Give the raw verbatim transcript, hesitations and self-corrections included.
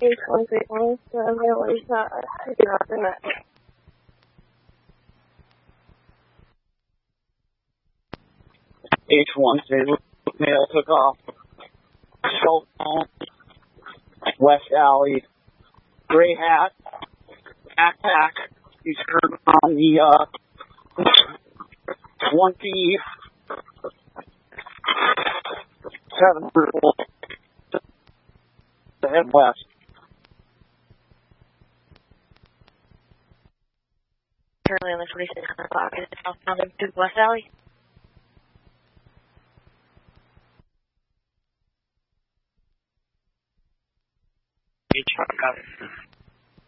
H one three one, so available, uh, do not permit. H one three male took off. Cell phone, West Alley, gray hat, backpack. He's heard on the uh, twenty seven to head west. Currently on the twenty-six o'clock, is it southbound to West Alley? H one, got it.